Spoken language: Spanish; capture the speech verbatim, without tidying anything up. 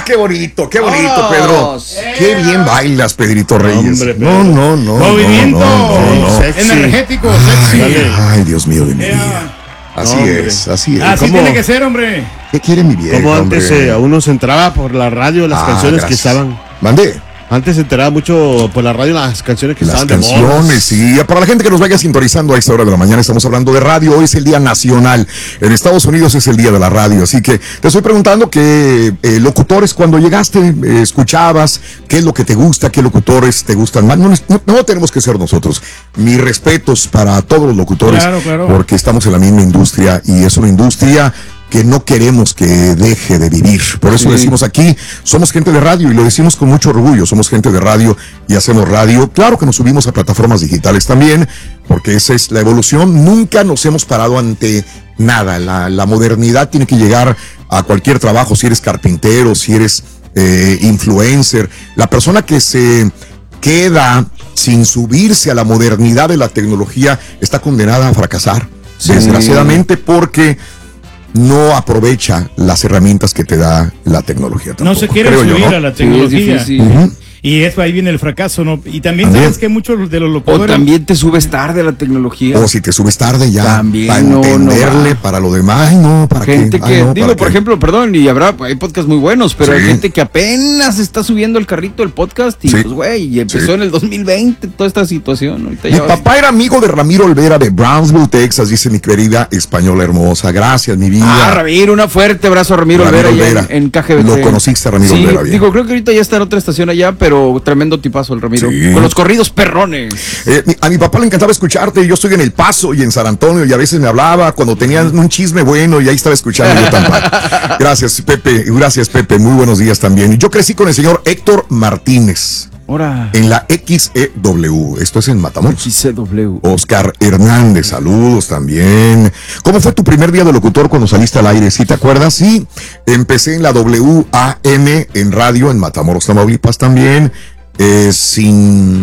Ah, qué bonito, qué bonito, ¡Vámonos! Pedro. ¡Eh! Qué bien bailas, Pedrito Reyes. Hombre, no, no, no. Movimiento no, no, no, no. sexy. Energético, sexy. Dale. Ay, Dios mío de mi Yeah. vida. Así Hombre. es, así es. Así ¿Cómo? tiene que ser, hombre. ¿Qué quiere mi vieja, Como antes hombre? eh, uno se enteraba por la radio las Ah, canciones gracias. que estaban. Mandé. Antes se enteraba mucho por la radio las canciones que Las estaban de moda. canciones, sí. Para la gente que nos vaya sintonizando a esta hora de la mañana, estamos hablando de radio. Hoy es el Día Nacional. En Estados Unidos es el Día de la Radio. Así que te estoy preguntando qué eh, locutores, cuando llegaste, eh, escuchabas, qué es lo que te gusta, qué locutores te gustan más. No, no, no tenemos que ser nosotros. Mis respetos para todos los locutores, Claro, claro. porque estamos en la misma industria y es una industria que no queremos que deje de vivir. Por eso Sí. decimos aquí, somos gente de radio y lo decimos con mucho orgullo, somos gente de radio y hacemos radio. Claro que nos subimos a plataformas digitales también, porque esa es la evolución. Nunca nos hemos parado ante nada. La, la modernidad tiene que llegar a cualquier trabajo, si eres carpintero, si eres eh, influencer. La persona que se queda sin subirse a la modernidad de la tecnología está condenada a fracasar, Sí. desgraciadamente, porque no aprovecha las herramientas que te da la tecnología. No se tampoco, quiere creo yo, subir ¿no? a la Sí, es tecnología. difícil. Ujú. Y es ahí viene el fracaso, ¿no? Y también También. sabes que muchos de los O locutores. también te subes tarde a la tecnología. O si te subes tarde ya, También, para no, no entenderle, va. para lo demás, ay, no, para Gente qué. que, Ay, no, digo, ¿para por qué? ejemplo, perdón, y habrá, hay podcasts muy buenos, pero Sí. hay gente que apenas está subiendo el carrito del podcast y Sí. pues, güey, y empezó Sí. en el dos mil veinte toda esta situación. Ahorita Mi ya- papá era amigo de Ramiro Olvera de Brownsville, Texas, dice mi querida española hermosa. Gracias, mi vida. Ah, Ramiro, un fuerte abrazo a Ramiro, Ramiro Olvera, allá Olvera. en, en K G B T. Lo conociste a Ramiro Sí, Olvera, bien. digo, creo que ahorita ya está en otra estación allá, pero tremendo tipazo el Ramiro. Sí. Con los corridos perrones. Eh, mi- a mi papá le encantaba escucharte. Yo estoy en El Paso y en San Antonio y a veces me hablaba cuando tenían un chisme bueno y ahí estaba escuchando yo también. Gracias, Pepe. Gracias, Pepe. Muy buenos días también. Yo crecí con el señor Héctor Martínez Ahora, en la X E W. Esto es en Matamoros. X C W. Oscar Hernández, saludos también. ¿Cómo fue tu primer día de locutor cuando saliste al aire? ¿Sí te acuerdas? Sí, empecé en la W A M en radio en Matamoros, Tamaulipas también, eh, sin